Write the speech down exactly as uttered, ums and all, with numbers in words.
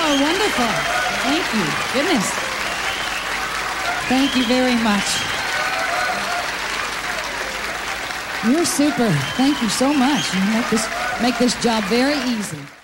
Oh, wonderful. Thank you. Goodness. Thank you very much. You're super. Thank you so much. You make this make this job very easy.